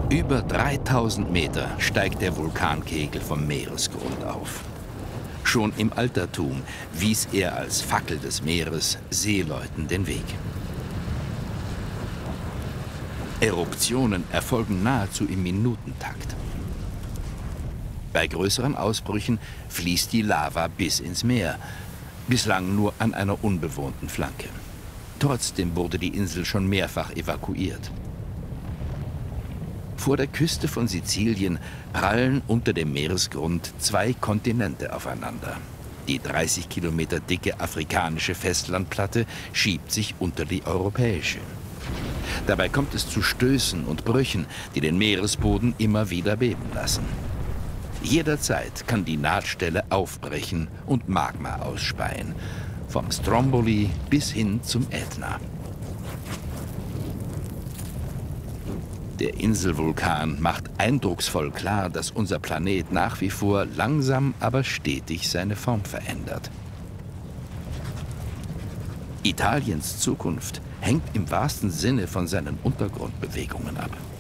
Über 3000 Meter steigt der Vulkankegel vom Meeresgrund auf. Schon im Altertum wies er als Fackel des Meeres Seeleuten den Weg. Eruptionen erfolgen nahezu im Minutentakt. Bei größeren Ausbrüchen fließt die Lava bis ins Meer, bislang nur an einer unbewohnten Flanke. Trotzdem wurde die Insel schon mehrfach evakuiert. Vor der Küste von Sizilien prallen unter dem Meeresgrund zwei Kontinente aufeinander. Die 30 Kilometer dicke afrikanische Festlandplatte schiebt sich unter die europäische. Dabei kommt es zu Stößen und Brüchen, die den Meeresboden immer wieder beben lassen. Jederzeit kann die Nahtstelle aufbrechen und Magma ausspeien, vom Stromboli bis hin zum Ätna. Der Inselvulkan macht eindrucksvoll klar, dass unser Planet nach wie vor langsam, aber stetig seine Form verändert. Italiens Zukunft hängt im wahrsten Sinne von seinen Untergrundbewegungen ab.